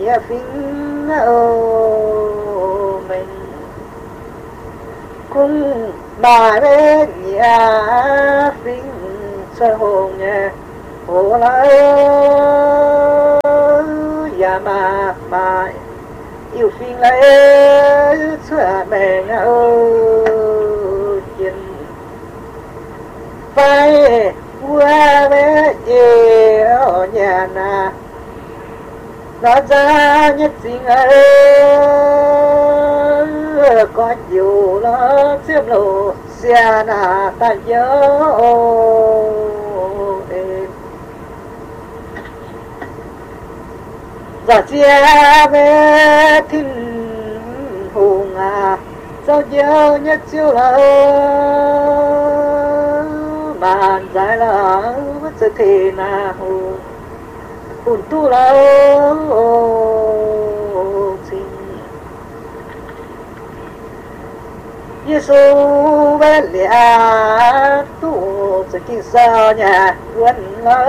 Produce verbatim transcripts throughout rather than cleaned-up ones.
nhẹ phình ô mình cũng bài bên nhà phình sơ hồn nhẹ hồ lại ya mà mà yêu phình lại sửa mẹ ô chuyện phải qua bé yêu nhà na nó ra nhất tình ấy có nhiều nó xiêm lộ xe na ta nhớ em và chia bé thinh hùng à sao nhớ nhất chiều là bàn dài là mất sự thì nào hồn tu là xin Giêsu bé lìa tu sự kinh sao nhà quân là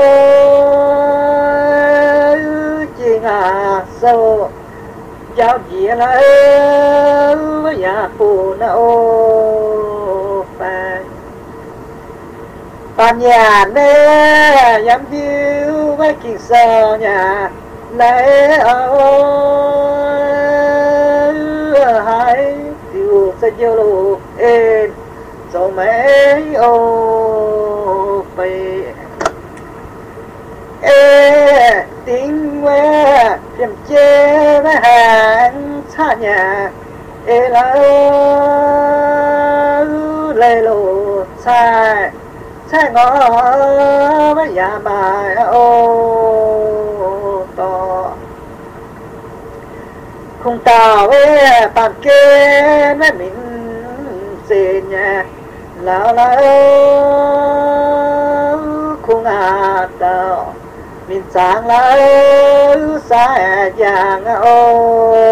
chỉ ngà sâu giáo gì là nhà phụ nữ phải bàn nhà nè dám yêu với kinh sao nhà lấy ở hai tiêu sẽ yêu lu em cho mấy ô phải ê tiếng quê phim chê với hàng xa nhà ê là lê lộ sai sai ngõ với nhà bài ô to không tao với bàn kê với mình xin nhà lão lão không à tao mình sáng lão xa vàng ô